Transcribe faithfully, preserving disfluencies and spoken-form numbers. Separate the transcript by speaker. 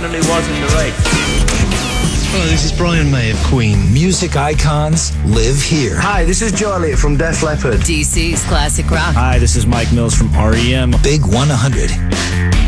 Speaker 1: definitely wasn't the right.
Speaker 2: Hello, this is Brian May of Queen.
Speaker 3: Music icons live here.
Speaker 4: Hi, this is Joe Elliott from Def Leppard.
Speaker 5: D C's Classic Rock.
Speaker 6: Hi, this is Mike Mills from R E M.
Speaker 3: Big one hundred.